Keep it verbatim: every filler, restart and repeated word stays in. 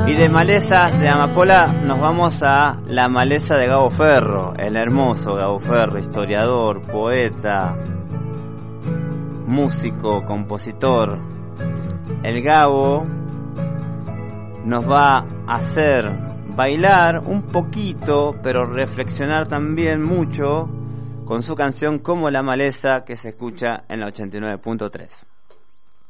Y de malezas de amapola nos vamos a la maleza de Gabo Ferro, el hermoso Gabo Ferro, historiador, poeta, músico, compositor. El Gabo nos va a hacer bailar un poquito, pero reflexionar también mucho con su canción Como la maleza, que se escucha en la ochenta y nueve punto tres.